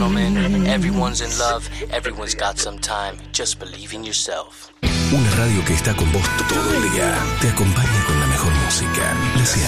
gentlemen, everyone's in love, everyone's got some time, just believe in yourself. Una radio que está con vos todo el día. Te acompaña con la mejor música. La Cielo.